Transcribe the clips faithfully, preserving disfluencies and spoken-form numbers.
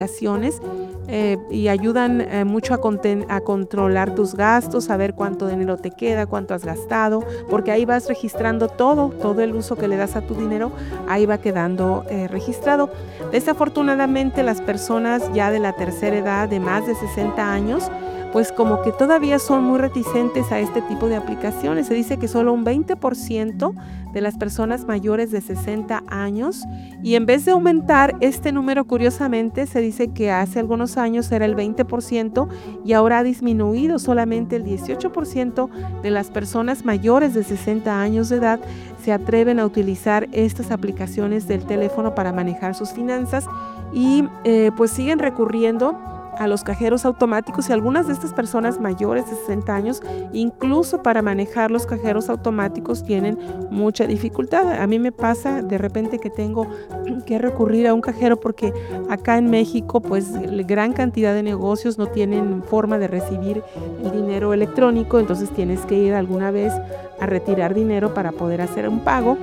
aplicaciones eh, y ayudan eh, mucho a, conten- a controlar tus gastos, saber cuánto dinero te queda, cuánto has gastado, porque ahí vas registrando todo, todo el uso que le das a tu dinero, ahí va quedando eh, registrado. Desafortunadamente, las personas ya de la tercera edad, de más de sesenta años, pues como que todavía son muy reticentes a este tipo de aplicaciones. Se dice que solo un veinte por ciento de las personas mayores de sesenta años, y en vez de aumentar este número, curiosamente, se dice que hace algunos años era el veinte por ciento y ahora ha disminuido. Solamente el dieciocho por ciento de las personas mayores de sesenta años de edad se atreven a utilizar estas aplicaciones del teléfono para manejar sus finanzas y eh, pues siguen recurriendo a los cajeros automáticos, y algunas de estas personas mayores de sesenta años, incluso para manejar los cajeros automáticos, tienen mucha dificultad. A mí me pasa de repente que tengo que recurrir a un cajero porque acá en México pues gran cantidad de negocios no tienen forma de recibir el dinero electrónico, entonces tienes que ir alguna vez a retirar dinero para poder hacer un pago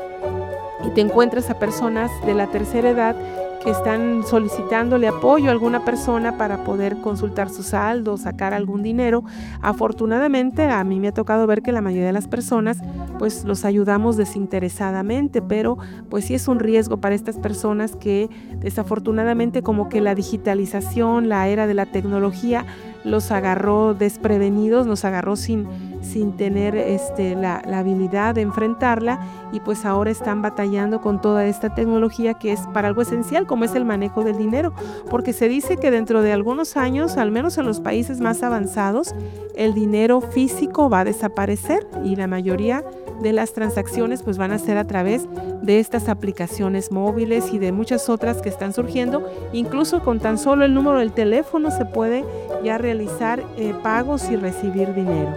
y te encuentras a personas de la tercera edad que están solicitándole apoyo a alguna persona para poder consultar su saldo, sacar algún dinero. Afortunadamente, a mí me ha tocado ver que la mayoría de las personas pues los ayudamos desinteresadamente, pero pues sí es un riesgo para estas personas que desafortunadamente como que la digitalización, la era de la tecnología los agarró desprevenidos, nos agarró sin, sin tener este, la, la habilidad de enfrentarla, y pues ahora están batallando con toda esta tecnología que es para algo esencial, como es el manejo del dinero, porque se dice que dentro de algunos años, al menos en los países más avanzados, el dinero físico va a desaparecer y la mayoría de las transacciones pues van a ser a través de estas aplicaciones móviles y de muchas otras que están surgiendo. Incluso con tan solo el número del teléfono se puede ya realizar eh, pagos y recibir dinero.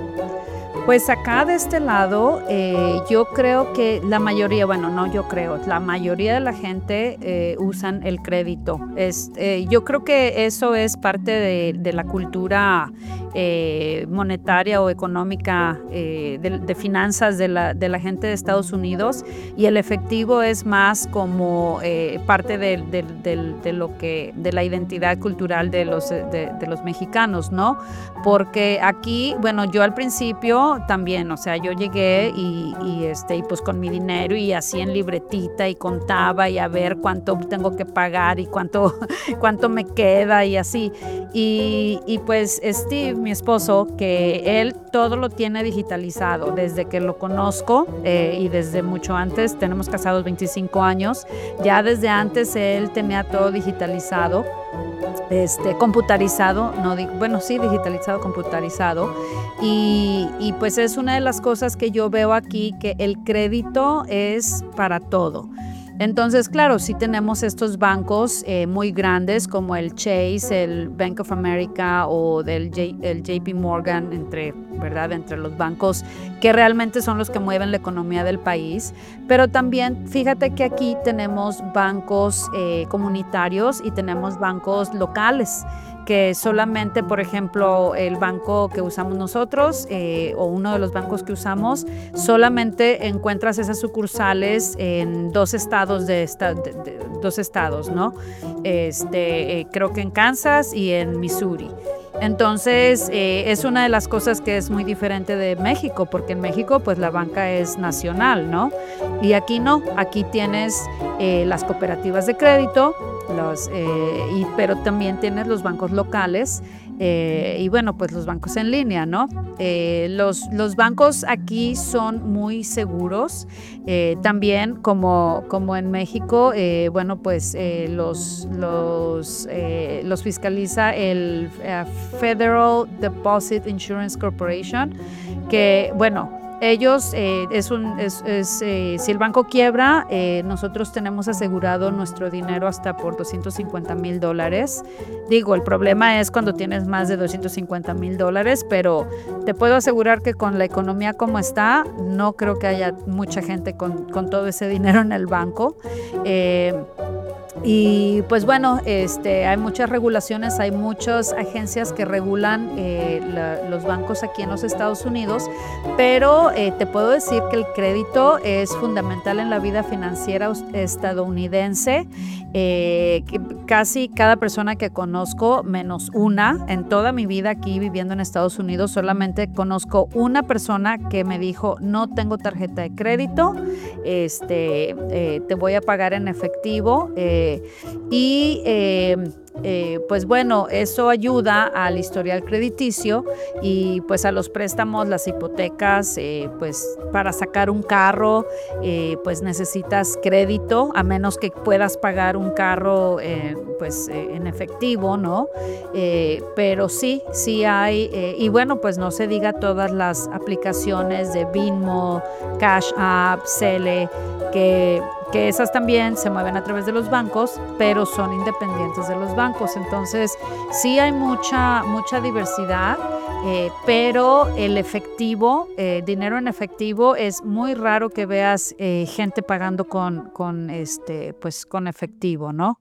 Pues acá de este lado, eh, yo creo que la mayoría, bueno, no yo creo, la mayoría de la gente eh, usan el crédito. Es, eh, yo creo que eso es parte de, de la cultura eh, monetaria o económica eh, de, de finanzas de la, de la gente de Estados Unidos, y el efectivo es más como eh, parte de, de, de, de lo que, de la identidad cultural de los, de, de los mexicanos, ¿no? Porque aquí, bueno, yo al principio también, o sea, yo llegué y, y, este, y pues con mi dinero y así en libretita y contaba y a ver cuánto tengo que pagar y cuánto, cuánto me queda y así. Y, y pues Steve, mi esposo, que él todo lo tiene digitalizado desde que lo conozco eh, y desde mucho antes, tenemos casados veinticinco años, ya desde antes él tenía todo digitalizado. Este, computarizado, no, bueno, sí, digitalizado, computarizado, y, y pues es una de las cosas que yo veo aquí, que el crédito es para todo. Entonces, claro, sí tenemos estos bancos eh, muy grandes como el Chase, el Bank of America o del J, el J P Morgan, entre, ¿verdad? Entre los bancos que realmente son los que mueven la economía del país. Pero también fíjate que aquí tenemos bancos eh, comunitarios y tenemos bancos locales, que solamente, por ejemplo, el banco que usamos nosotros eh, o uno de los bancos que usamos, solamente encuentras esas sucursales en dos estados, de, esta, de, de dos estados, ¿no? Este, eh, creo que en Kansas y en Missouri. Entonces, eh, es una de las cosas que es muy diferente de México, porque en México, pues, la banca es nacional, ¿no? Y aquí no, aquí tienes eh, las cooperativas de crédito, los, eh, y, pero también tienes los bancos locales eh, y, bueno, pues, los bancos en línea, ¿no? Eh, los, los bancos aquí son muy seguros, eh, también como, como en México, eh, bueno, pues, eh, los, los, eh, los fiscaliza el uh, Federal Deposit Insurance Corporation, que, bueno, ellos, eh, es un, es, es, eh, si el banco quiebra, eh, nosotros tenemos asegurado nuestro dinero hasta por doscientos cincuenta mil dólares. Digo, el problema es cuando tienes más de doscientos cincuenta mil dólares, pero te puedo asegurar que con la economía como está, no creo que haya mucha gente con, con todo ese dinero en el banco. Eh, Y pues bueno, este, hay muchas regulaciones, hay muchas agencias que regulan eh, la, los bancos aquí en los Estados Unidos, pero eh, te puedo decir que el crédito es fundamental en la vida financiera estadounidense Eh, que casi cada persona que conozco, menos una, en toda mi vida aquí viviendo en Estados Unidos, solamente conozco una persona que me dijo, no tengo tarjeta de crédito, este, eh, te voy a pagar en efectivo. Eh, y eh, eh, pues bueno, eso ayuda al historial crediticio y pues a los préstamos, las hipotecas, eh, pues para sacar un carro, eh, pues necesitas crédito, a menos que puedas pagar un carro eh, pues eh, en efectivo, ¿no? Eh, pero sí, sí hay, eh, y bueno, pues no se diga todas las aplicaciones de Venmo, Cash App, Zelle, que que esas también se mueven a través de los bancos, pero son independientes de los bancos. Entonces, sí hay mucha, mucha diversidad, eh, pero el efectivo, eh, dinero en efectivo, es muy raro que veas eh, gente pagando con, con, este, pues, con efectivo, ¿no?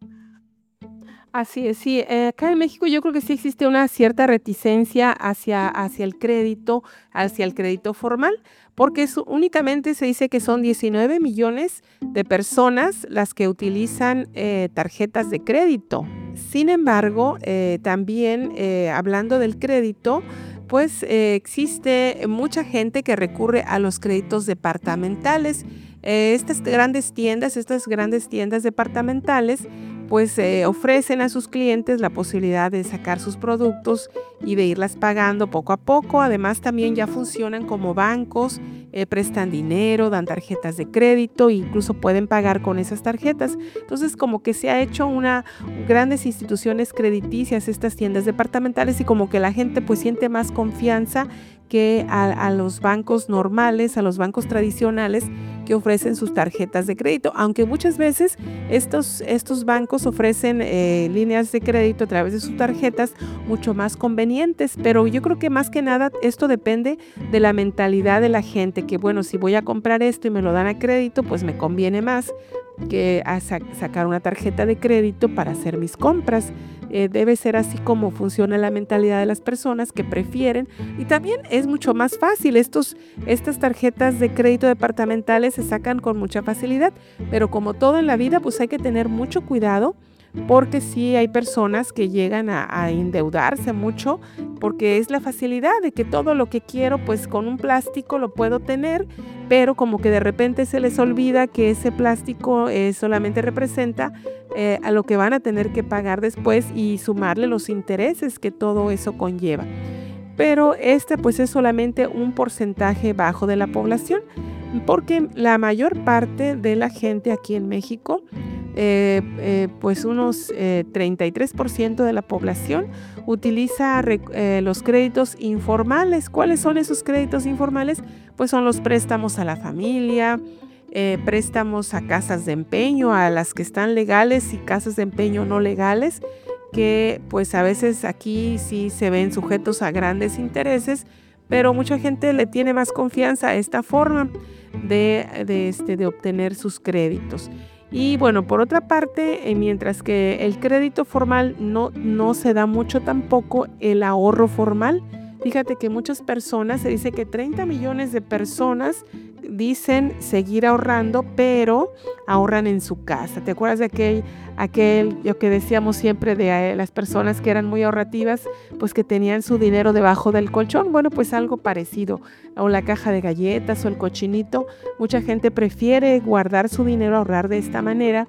Así es, sí. Eh, acá en México yo creo que sí existe una cierta reticencia hacia, hacia el crédito, hacia el crédito formal, porque es- únicamente se dice que son diecinueve millones de personas las que utilizan eh, tarjetas de crédito. Sin embargo, eh, también eh, hablando del crédito, pues eh, existe mucha gente que recurre a los créditos departamentales. Eh, estas grandes tiendas, estas grandes tiendas departamentales pues eh, ofrecen a sus clientes la posibilidad de sacar sus productos y de irlas pagando poco a poco. Además, también ya funcionan como bancos, eh, prestan dinero, dan tarjetas de crédito e incluso pueden pagar con esas tarjetas. Entonces, como que se ha hecho una grandes instituciones crediticias estas tiendas departamentales y como que la gente pues siente más confianza que a, a los bancos normales, a los bancos tradicionales que ofrecen sus tarjetas de crédito, aunque muchas veces estos, estos bancos ofrecen eh, líneas de crédito a través de sus tarjetas mucho más convenientes, pero yo creo que más que nada esto depende de la mentalidad de la gente, que bueno, si voy a comprar esto y me lo dan a crédito, pues me conviene más que a sa- sacar una tarjeta de crédito para hacer mis compras. Eh, debe ser así como funciona la mentalidad de las personas que prefieren, y también es mucho más fácil. Estos, estas tarjetas de crédito departamentales se sacan con mucha facilidad, pero como todo en la vida, pues hay que tener mucho cuidado porque sí hay personas que llegan a, a endeudarse mucho porque es la facilidad de que todo lo que quiero pues con un plástico lo puedo tener, pero como que de repente se les olvida que ese plástico eh, solamente representa eh, a lo que van a tener que pagar después y sumarle los intereses que todo eso conlleva. Pero este pues es solamente un porcentaje bajo de la población, porque la mayor parte de la gente aquí en México, eh, eh, pues unos eh, treinta y tres por ciento de la población utiliza rec- eh, los créditos informales. ¿Cuáles son esos créditos informales? Pues son los préstamos a la familia, eh, préstamos a casas de empeño, a las que están legales y casas de empeño no legales, que pues a veces aquí sí se ven sujetos a grandes intereses, pero mucha gente le tiene más confianza a esta forma de, de, este, de obtener sus créditos. Y bueno, por otra parte, eh, mientras que el crédito formal no, no se da mucho tampoco, el ahorro formal. Fíjate que muchas personas, se dice que treinta millones de personas dicen seguir ahorrando, pero ahorran en su casa. ¿Te acuerdas de aquel, aquel yo que decíamos siempre de eh, las personas que eran muy ahorrativas, pues que tenían su dinero debajo del colchón? Bueno, pues algo parecido, o la caja de galletas o el cochinito. Mucha gente prefiere guardar su dinero, ahorrar de esta manera,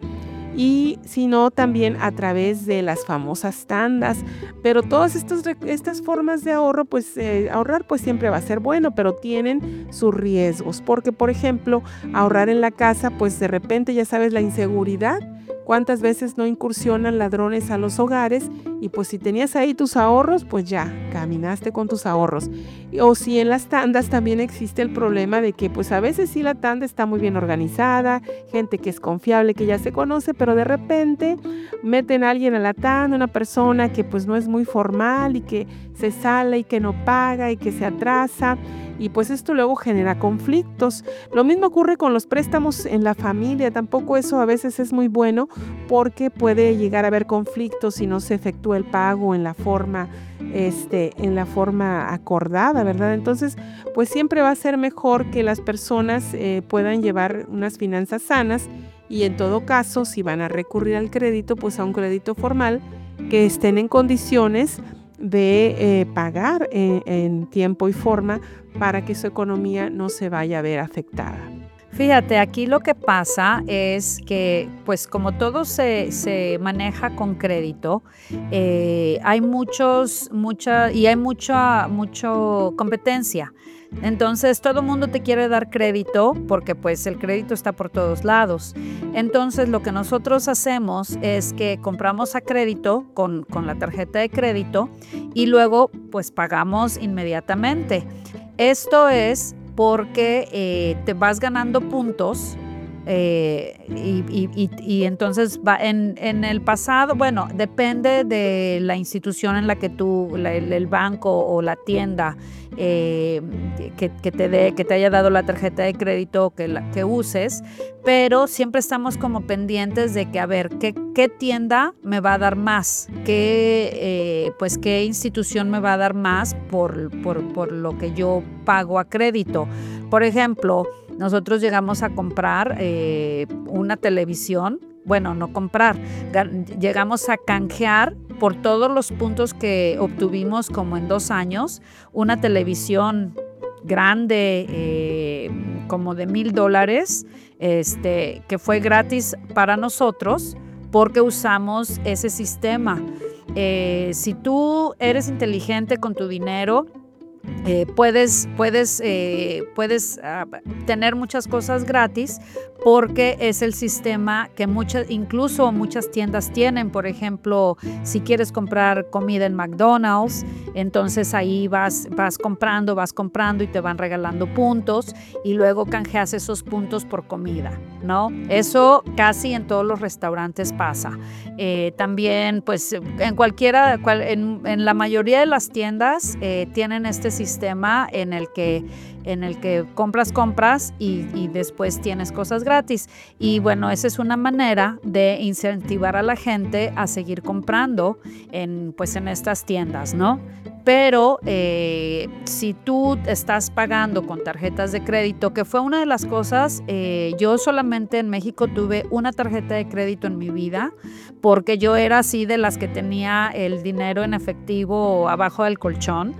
y si no, también a través de las famosas tandas. Pero todas estos estas formas de ahorro, pues eh, ahorrar pues siempre va a ser bueno, pero tienen sus riesgos, porque por ejemplo, ahorrar en la casa, pues de repente ya sabes la inseguridad. ¿Cuántas veces no incursionan ladrones a los hogares? Y pues si tenías ahí tus ahorros, pues ya, caminaste con tus ahorros. O si en las tandas también existe el problema de que pues a veces sí la tanda está muy bien organizada, gente que es confiable, que ya se conoce, pero de repente meten a alguien a la tanda, una persona que pues no es muy formal y que se sale y que no paga y que se atrasa. Y pues esto luego genera conflictos. Lo mismo ocurre con los préstamos en la familia. Tampoco eso a veces es muy bueno porque puede llegar a haber conflictos si no se efectúa el pago en la forma, este, en la forma acordada, ¿verdad? Entonces, pues siempre va a ser mejor que las personas eh, puedan llevar unas finanzas sanas y en todo caso, si van a recurrir al crédito, pues a un crédito formal que estén en condiciones de eh, pagar en, en tiempo y forma para que su economía no se vaya a ver afectada. Fíjate, aquí lo que pasa es que, pues como todo se, se maneja con crédito, eh, hay muchos, mucha, y hay mucha, mucho competencia. Entonces todo el mundo te quiere dar crédito porque pues el crédito está por todos lados. Entonces lo que nosotros hacemos es que compramos a crédito con, con la tarjeta de crédito y luego pues pagamos inmediatamente. Esto es porque eh, te vas ganando puntos eh, y, y, y, y entonces va en, en el pasado, bueno, depende de la institución en la que tú, la, el, el banco o la tienda eh, que, que, te dé, que te haya dado la tarjeta de crédito que, la, que uses, pero siempre estamos como pendientes de que a ver, ¿qué, qué tienda me va a dar más? ¿Qué, eh, pues, qué institución me va a dar más por, por, por lo que yo pago a crédito? Por ejemplo, nosotros llegamos a comprar eh, una televisión, bueno, no comprar, llegamos a canjear por todos los puntos que obtuvimos como en dos años, una televisión grande, eh, como de mil dólares, este, que fue gratis para nosotros porque usamos ese sistema. Eh, si tú eres inteligente con tu dinero, Eh, puedes, puedes, eh, puedes uh, tener muchas cosas gratis porque es el sistema que muchas, incluso muchas tiendas tienen. Por ejemplo, si quieres comprar comida en McDonald's, entonces ahí vas, vas comprando, vas comprando y te van regalando puntos y luego canjeas esos puntos por comida, ¿no? Eso casi en todos los restaurantes pasa. Eh, también, pues, en cualquiera, cual, en, en la mayoría de las tiendas eh, tienen este sistema en el que, en el que compras, compras y, y después tienes cosas gratis. Y bueno, esa es una manera de incentivar a la gente a seguir comprando en, pues, en estas tiendas, ¿no? Pero eh, si tú estás pagando con tarjetas de crédito, que fue una de las cosas, eh, yo solamente en México tuve una tarjeta de crédito en mi vida, porque yo era así de las que tenía el dinero en efectivo abajo del colchón.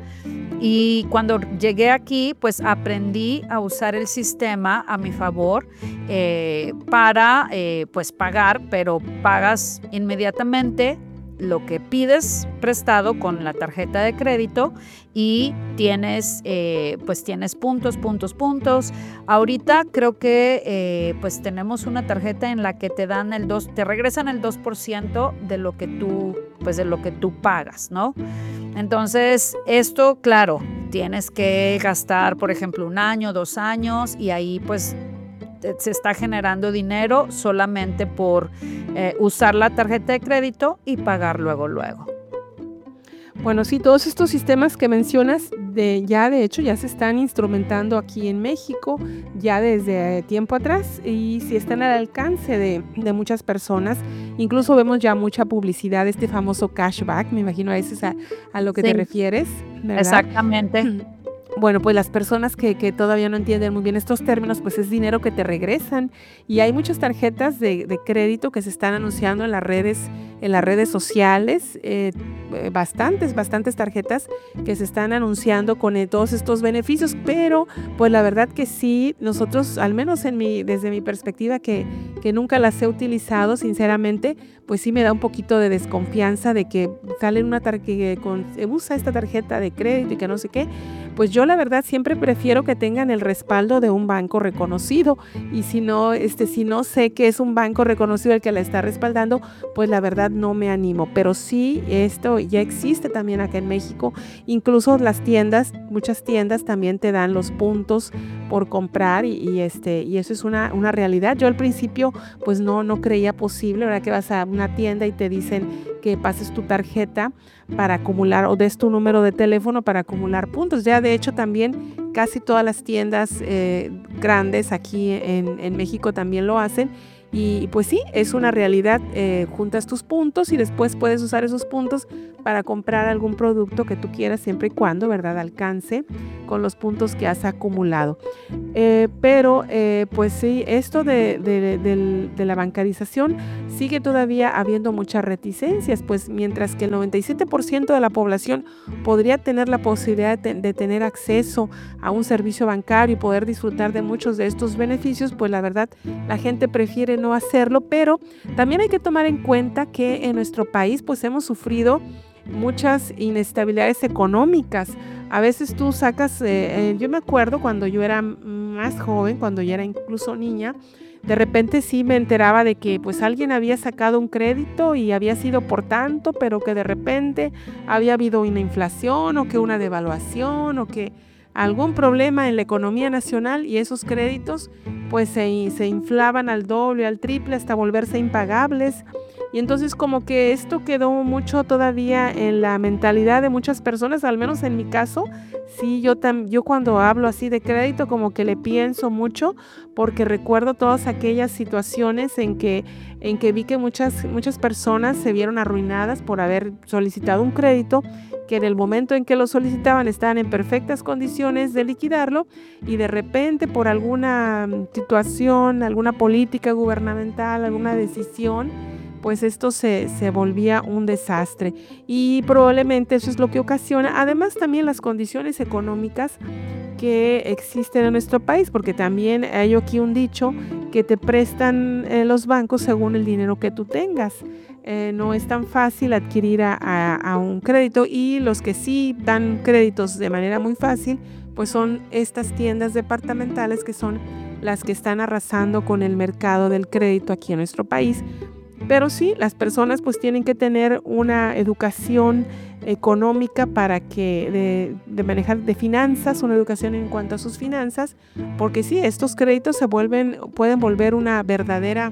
Y cuando llegué aquí, pues aprendí a usar el sistema a mi favor eh, para eh, pues pagar, pero pagas inmediatamente lo que pides prestado con la tarjeta de crédito y tienes, eh, pues tienes puntos, puntos, puntos. Ahorita creo que eh, pues tenemos una tarjeta en la que te dan el dos, te regresan el dos por ciento de lo que tú, pues de lo que tú pagas, ¿no? Entonces, esto, claro, tienes que gastar, por ejemplo, un año, dos años y ahí pues se está generando dinero solamente por eh, usar la tarjeta de crédito y pagar luego, luego. Bueno, sí, todos estos sistemas que mencionas de, ya de hecho ya se están instrumentando aquí en México ya desde tiempo atrás y sí están al alcance de, de muchas personas. Incluso vemos ya mucha publicidad de este famoso cashback, me imagino a eso es a, a lo que sí te refieres, ¿verdad? Exactamente. Bueno, pues las personas que, que todavía no entienden muy bien estos términos, pues es dinero que te regresan y hay muchas tarjetas de, de crédito que se están anunciando en las redes, en las redes sociales, eh, bastantes, bastantes tarjetas que se están anunciando con eh, todos estos beneficios, pero pues la verdad que sí, nosotros, al menos en mi, desde mi perspectiva que, que nunca las he utilizado, sinceramente, pues sí me da un poquito de desconfianza de que sale una tarjeta que con, usa esta tarjeta de crédito y que no sé qué. Pues yo la verdad siempre prefiero que tengan el respaldo de un banco reconocido y si no, este, si no sé que es un banco reconocido el que la está respaldando, pues la verdad no me animo. Pero sí, esto ya existe también acá en México, incluso las tiendas, muchas tiendas también te dan los puntos por comprar y, y, este, y eso es una, una realidad. Yo al principio pues no, no creía posible, ¿verdad? Que vas a una tienda y te dicen que pases tu tarjeta para acumular o des tu número de teléfono para acumular puntos. Ya de hecho también casi todas las tiendas eh, grandes aquí en, en México también lo hacen Y pues sí, es una realidad, eh, juntas tus puntos y después puedes usar esos puntos para comprar algún producto que tú quieras siempre y cuando, ¿verdad?, alcance con los puntos que has acumulado. Eh, pero eh, pues sí, esto de, de, del- de la bancarización sigue todavía habiendo muchas reticencias, pues mientras que el noventa y siete por ciento de la población podría tener la posibilidad de, te- de tener acceso a un servicio bancario y poder disfrutar de muchos de estos beneficios, pues la verdad la gente prefiere no hacerlo, pero también hay que tomar en cuenta que en nuestro país pues hemos sufrido muchas inestabilidades económicas. A veces tú sacas, eh, eh, yo me acuerdo cuando yo era más joven, cuando yo era incluso niña, de repente sí me enteraba de que pues alguien había sacado un crédito y había sido por tanto, pero que de repente había habido una inflación o que una devaluación o que algún problema en la economía nacional y esos créditos pues se, se inflaban al doble, al triple hasta volverse impagables. Y entonces como que esto quedó mucho todavía en la mentalidad de muchas personas, al menos en mi caso. Sí, yo, tam, yo cuando hablo así de crédito como que le pienso mucho porque recuerdo todas aquellas situaciones en que, en que vi que muchas, muchas personas se vieron arruinadas por haber solicitado un crédito, que en el momento en que lo solicitaban estaban en perfectas condiciones de liquidarlo y de repente por alguna mm, situación, alguna política gubernamental, alguna decisión, pues esto se, se volvía un desastre y probablemente eso es lo que ocasiona, además también las condiciones económicas que existen en nuestro país, porque también hay aquí un dicho que te prestan eh, los bancos según el dinero que tú tengas. Eh, no es tan fácil adquirir a, a- a un crédito y los que sí dan créditos de manera muy fácil, pues son estas tiendas departamentales que son las que están arrasando con el mercado del crédito aquí en nuestro país. Pero sí, las personas pues tienen que tener una educación económica para que de, de manejar de finanzas, una educación en cuanto a sus finanzas, porque sí, estos créditos se vuelven, pueden volver una verdadera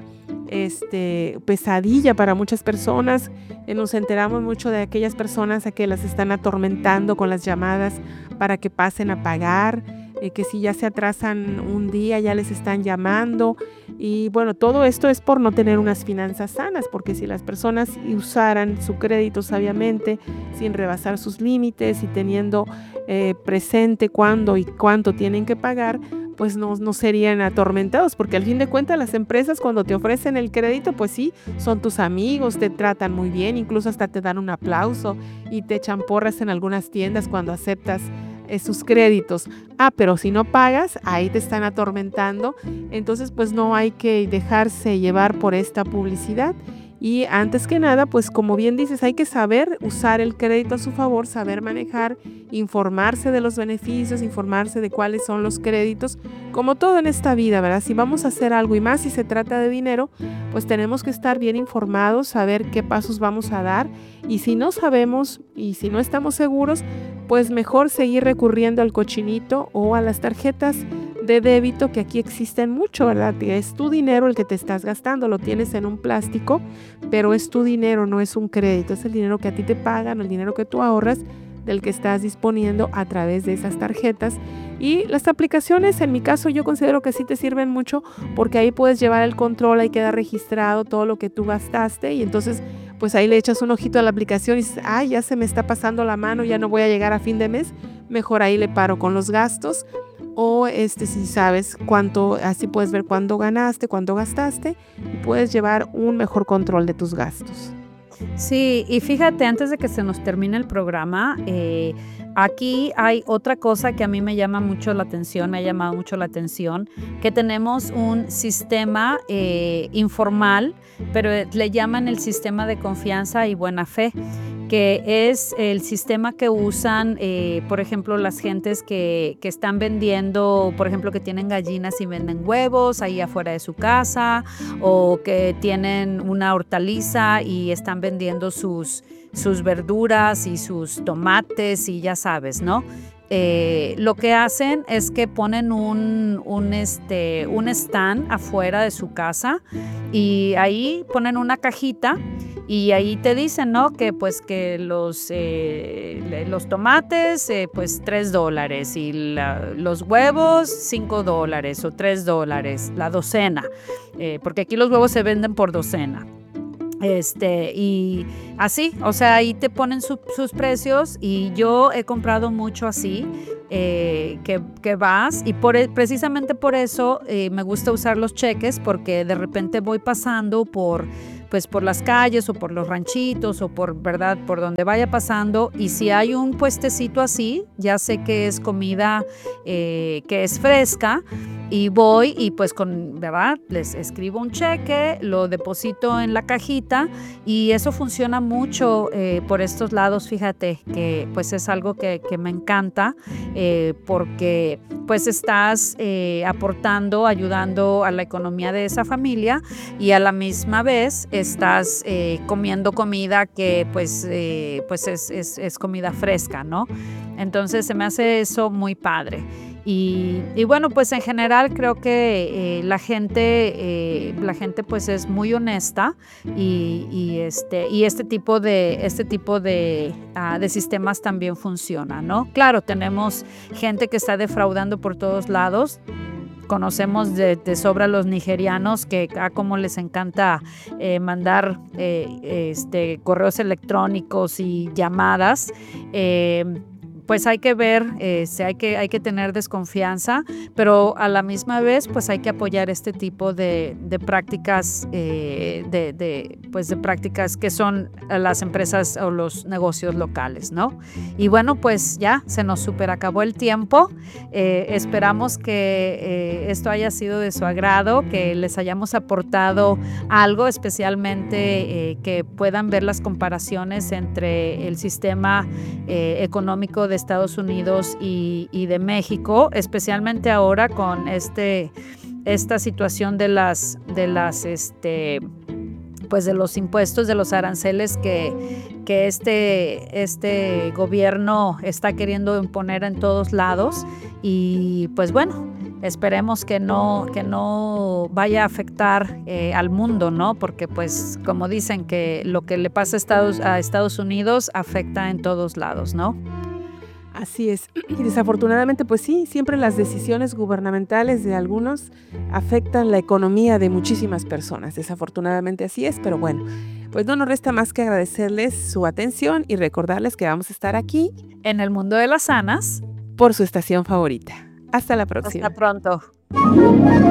este, pesadilla para muchas personas. Eh, nos enteramos mucho de aquellas personas a que las están atormentando con las llamadas para que pasen a pagar, eh, que si ya se atrasan un día ya les están llamando y bueno, todo esto es por no tener unas finanzas sanas, porque si las personas usaran su crédito sabiamente, sin rebasar sus límites y teniendo eh, presente cuándo y cuánto tienen que pagar, pues no, no serían atormentados, porque al fin de cuentas las empresas cuando te ofrecen el crédito, pues sí, son tus amigos, te tratan muy bien, incluso hasta te dan un aplauso y te echan porras en algunas tiendas cuando aceptas eh, sus créditos. Ah, pero si no pagas, ahí te están atormentando. Entonces, pues no hay que dejarse llevar por esta publicidad. Y antes que nada, pues como bien dices, hay que saber usar el crédito a su favor, saber manejar, informarse de los beneficios, informarse de cuáles son los créditos, como todo en esta vida, ¿verdad? Si vamos a hacer algo y más si se trata de dinero, pues tenemos que estar bien informados, saber qué pasos vamos a dar y si no sabemos y si no estamos seguros, pues mejor seguir recurriendo al cochinito o a las tarjetas de débito que aquí existen mucho, ¿verdad? Que es tu dinero el que te estás gastando, lo tienes en un plástico, pero es tu dinero, no es un crédito, es el dinero que a ti te pagan, el dinero que tú ahorras, del que estás disponiendo a través de esas tarjetas. Y las aplicaciones, en mi caso, yo considero que sí te sirven mucho porque ahí puedes llevar el control, ahí queda registrado todo lo que tú gastaste y entonces pues ahí le echas un ojito a la aplicación y dices, ay, ya se me está pasando la mano, ya no voy a llegar a fin de mes, mejor ahí le paro con los gastos. O este, si sabes cuánto, así puedes ver cuándo ganaste, cuánto gastaste y puedes llevar un mejor control de tus gastos. Sí, y fíjate, antes de que se nos termine el programa, eh, aquí hay otra cosa que a mí me llama mucho la atención, me ha llamado mucho la atención, que tenemos un sistema eh, informal, pero eh, le llaman el sistema de confianza y buena fe, que es el sistema que usan, eh, por ejemplo, las gentes que, que están vendiendo, por ejemplo, que tienen gallinas y venden huevos ahí afuera de su casa, o que tienen una hortaliza y están vendiendo sus, sus verduras y sus tomates y ya sabes, ¿no? Eh, lo que hacen es que ponen un, un, este, un stand afuera de su casa y ahí ponen una cajita y ahí te dicen, ¿no? Que pues que los, eh, los tomates, eh, pues tres dólares y la, los huevos, cinco dólares o tres dólares, la docena, eh, porque aquí los huevos se venden por docena. Este, y así, o sea, ahí te ponen su, sus precios y yo he comprado mucho así, eh, que, que vas y por, precisamente por eso eh, me gusta usar los cheques porque de repente voy pasando por, pues por las calles o por los ranchitos o por, ¿verdad? Por donde vaya pasando y si hay un puestecito así, ya sé que es comida eh, que es fresca. Y voy y pues con, ¿verdad? Les escribo un cheque, lo deposito en la cajita y eso funciona mucho eh, por estos lados, fíjate, que pues es algo que, que me encanta eh, porque pues estás eh, aportando, ayudando a la economía de esa familia y a la misma vez estás eh, comiendo comida que pues, eh, pues es, es, es comida fresca, ¿no? Entonces se me hace eso muy padre. Y, y bueno, pues en general creo que eh, la gente, eh, la gente pues es muy honesta y, y este, y este tipo de, este tipo de, uh, de sistemas también funciona, ¿no? Claro, tenemos gente que está defraudando por todos lados. Conocemos de, de sobra a los nigerianos que a como les encanta eh, mandar eh, este, correos electrónicos y llamadas. Eh, pues hay que ver, eh, hay, que, hay que tener desconfianza, pero a la misma vez pues hay que apoyar este tipo de, de prácticas, eh, de, de, pues de prácticas que son las empresas o los negocios locales, ¿no? Y bueno, pues ya se nos super acabó el tiempo. Eh, esperamos que eh, esto haya sido de su agrado, que les hayamos aportado algo, especialmente eh, que puedan ver las comparaciones entre el sistema eh, económico de de Estados Unidos y, y de México, especialmente ahora con este, esta situación de las, de las, este, pues de los impuestos, de los aranceles que, que este, este gobierno está queriendo imponer en todos lados y pues bueno, esperemos que no, que no vaya a afectar eh, al mundo, ¿no? Porque pues como dicen que lo que le pasa a Estados, a Estados Unidos afecta en todos lados, ¿no? Así es. Y desafortunadamente, pues sí, siempre las decisiones gubernamentales de algunos afectan la economía de muchísimas personas. Desafortunadamente así es, pero bueno, pues no nos resta más que agradecerles su atención y recordarles que vamos a estar aquí en el mundo de las sanas por su estación favorita. Hasta la próxima. Hasta pronto.